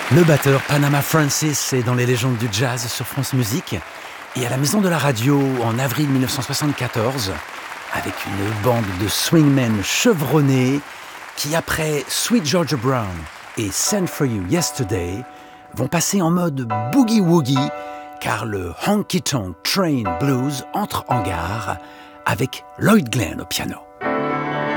Le batteur Panama Francis est dans les légendes du jazz sur France Musique et à la Maison de la Radio en avril 1974 avec une bande de swingmen chevronnés qui, après Sweet Georgia Brown et Send For You Yesterday, vont passer en mode boogie-woogie car le Honky Tonk Train Blues entre en gare avec Lloyd Glenn au piano.